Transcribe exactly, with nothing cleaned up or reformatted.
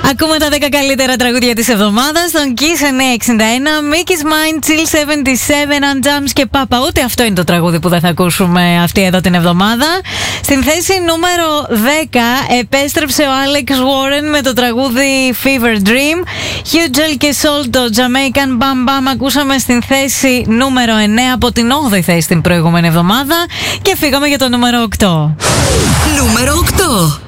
Ακούμε τα δέκα καλύτερα τραγούδια της εβδομάδας στον Kiss εννιακόσια εξήντα ένα, Mickey's Mind, Chill εβδομήντα επτά, Unjams και Papa. Ούτε αυτό είναι το τραγούδι που δεν θα ακούσουμε αυτή εδώ την εβδομάδα. Στην θέση νούμερο δέκα επέστρεψε ο Alex Warren με το τραγούδι Fever Dream. Hugel και Soul, το Jamaican Bam Bam ακούσαμε στην θέση νούμερο εννέα από την όγδοη θέση την προηγούμενη εβδομάδα. Και φύγαμε για το νούμερο οκτώ. Νούμερο οκτώ.